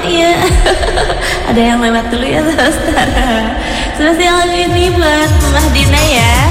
Iya. Ada yang lewat dulu ya saudara. Spesial lagu ini buat Mama Dina ya.